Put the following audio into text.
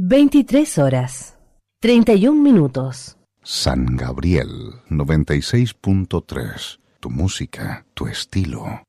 23 horas, 31 minutos. San Gabriel 96.3. Tu música, tu estilo.